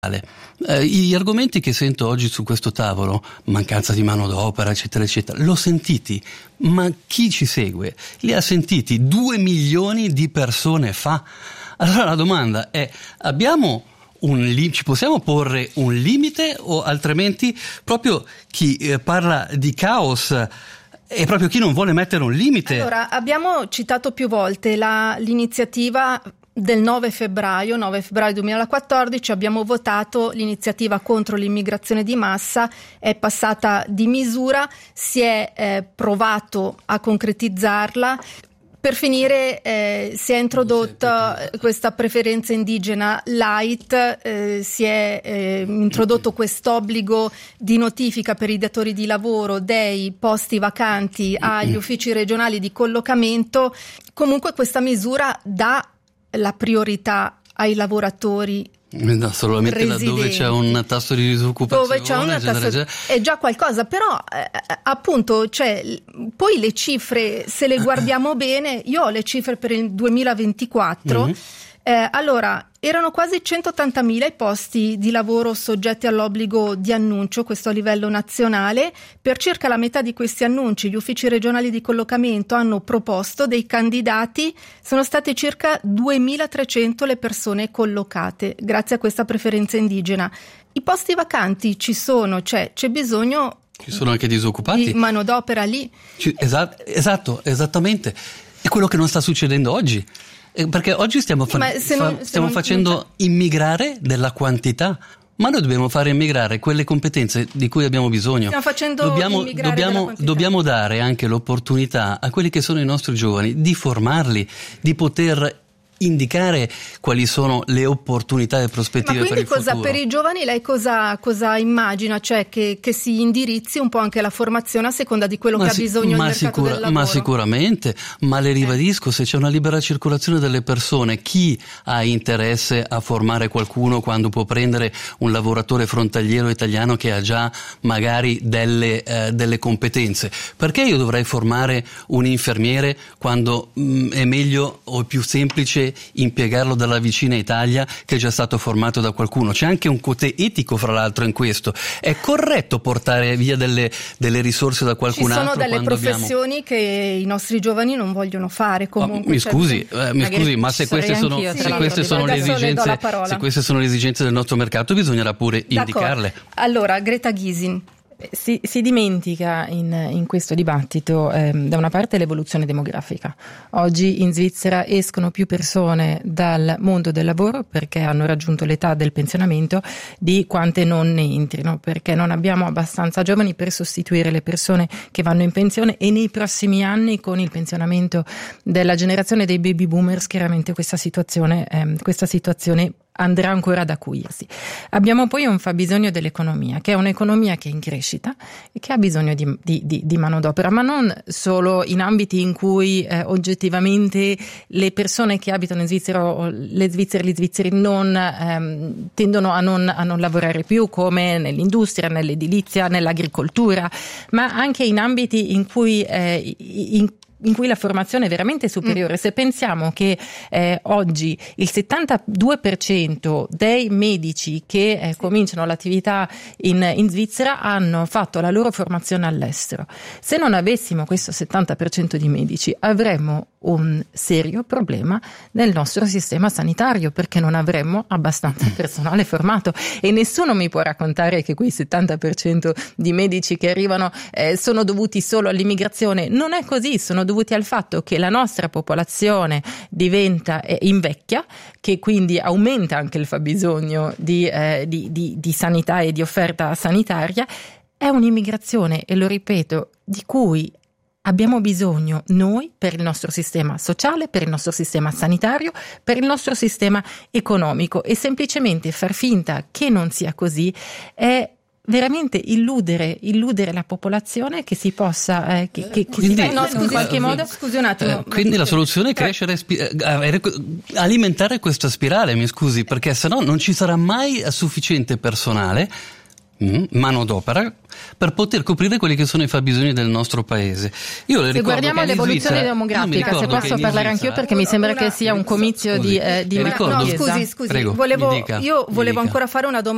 Gli argomenti che sento oggi su questo tavolo, mancanza di manodopera, eccetera, eccetera, l'ho sentiti, ma chi ci segue li ha sentiti 2 milioni di persone fa. Allora la domanda è: ci possiamo porre un limite, o altrimenti proprio chi parla di caos è proprio chi non vuole mettere un limite? Allora, abbiamo citato più volte l'iniziativa del 9 febbraio 2014, abbiamo votato l'iniziativa contro l'immigrazione di massa, è passata di misura, si è provato a concretizzarla. Per finire si è introdotta questa preferenza indigena light, si è introdotto quest'obbligo di notifica per i datori di lavoro dei posti vacanti agli uffici regionali di collocamento. Comunque questa misura dà la priorità ai lavoratori solamente laddove c'è un tasso di disoccupazione, dove c'è un tasso, è già qualcosa, però appunto poi le cifre, se le guardiamo bene, io ho le cifre per il 2024. Allora, erano quasi 180.000 i posti di lavoro soggetti all'obbligo di annuncio, questo a livello nazionale. Per circa la metà di questi annunci gli uffici regionali di collocamento hanno proposto dei candidati, sono state circa 2.300 le persone collocate grazie a questa preferenza indigena. I posti vacanti ci sono, c'è bisogno. Ci sono anche disoccupati. Di manodopera lì. Esatto, esattamente. È quello che non sta succedendo oggi. Perché oggi stiamo facendo immigrare della quantità, ma noi dobbiamo fare immigrare quelle competenze di cui abbiamo bisogno. Stiamo facendo immigrare della quantità. Dobbiamo dare anche l'opportunità a quelli che sono i nostri giovani di formarli, di poter indicare quali sono le opportunità e prospettive per il futuro. Ma quindi per i giovani lei cosa immagina? Cioè che si indirizzi un po' anche la formazione a seconda di quello che ha bisogno il mercato del lavoro? Ma sicuramente, ma le ribadisco, se c'è una libera circolazione delle persone, chi ha interesse a formare qualcuno quando può prendere un lavoratore frontaliero italiano che ha già magari delle competenze? Perché io dovrei formare un infermiere quando è meglio o è più semplice impiegarlo dalla vicina Italia che è già stato formato da qualcuno? C'è anche un quote etico, fra l'altro, in questo. È corretto portare via delle risorse da qualcun altro? Ci sono delle professioni che i nostri giovani non vogliono fare comunque. Mi scusi, ma se queste sono le esigenze del nostro mercato, bisognerà pure indicarle. Allora, Greta Gysin. Si dimentica in questo dibattito da una parte l'evoluzione demografica. Oggi in Svizzera escono più persone dal mondo del lavoro perché hanno raggiunto l'età del pensionamento di quante non ne entrino, perché non abbiamo abbastanza giovani per sostituire le persone che vanno in pensione, e nei prossimi anni, con il pensionamento della generazione dei baby boomers, chiaramente questa situazione andrà ancora ad acuirsi. Abbiamo poi un fabbisogno dell'economia, che è un'economia che è in crescita e che ha bisogno di manodopera, ma non solo in ambiti in cui oggettivamente le persone che abitano in Svizzera, o le svizzere e gli svizzeri, tendono a non lavorare più, come nell'industria, nell'edilizia, nell'agricoltura, ma anche in ambiti in cui la formazione è veramente superiore. Se pensiamo che oggi il 72% dei medici che cominciano l'attività in Svizzera hanno fatto la loro formazione all'estero. Se non avessimo questo 70% di medici, avremmo un serio problema nel nostro sistema sanitario, perché non avremmo abbastanza personale formato, e nessuno mi può raccontare che quei 70% di medici che arrivano sono dovuti solo all'immigrazione. Non è così, sono dovuti al fatto che la nostra popolazione invecchia, che quindi aumenta anche il fabbisogno di sanità e di offerta sanitaria. È un'immigrazione, e lo ripeto, di cui abbiamo bisogno noi per il nostro sistema sociale, per il nostro sistema sanitario, per il nostro sistema economico, e semplicemente far finta che non sia così è veramente illudere la popolazione che si possa scusi un attimo. Quindi la soluzione è crescere, alimentare questa spirale, mi scusi, perché sennò non ci sarà mai sufficiente personale, manodopera, per poter coprire quelli che sono i fabbisogni del nostro paese. Io le se guardiamo l'evoluzione demografica, se posso parlare anch'io, perché mi sembra che sia un comizio di Scusi, Prego, volevo ancora fare una domanda